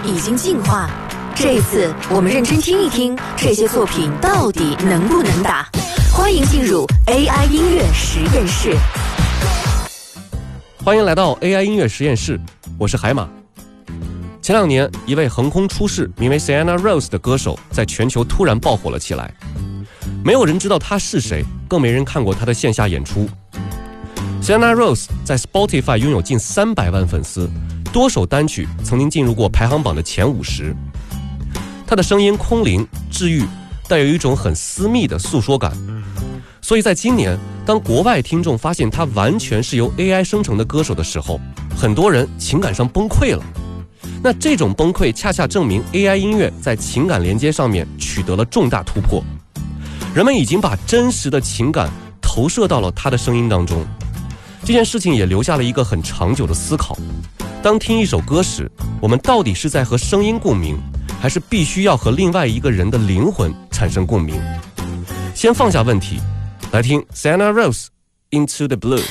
已经进化。这一次，我们认真听一听这些作品到底能不能打。欢迎进入 AI 音乐实验室。 欢迎来到 AI 音乐实验室，我是海马。前2年，一位横空出世名为 Sienna Rose 的歌手在全球突然爆火了起来。没有人知道她是谁，更没人看过她的线下演出。Sienna Rose 在 Spotify 拥有近300万粉丝，多首单曲曾经进入过排行榜的前50。她的声音空灵治愈，带有一种很私密的诉说感。所以在今年，当国外听众发现她完全是由 AI 生成的歌手的时候，很多人情感上崩溃了。那这种崩溃恰恰证明 AI 音乐在情感连接上面取得了重大突破。人们已经把真实的情感投射到了她的声音当中。这件事情也留下了一个很长久的思考：当听一首歌时，我们到底是在和声音共鸣，还是必须要和另外一个人的灵魂产生共鸣？先放下问题，来听 Sienna Rose Into the Blue。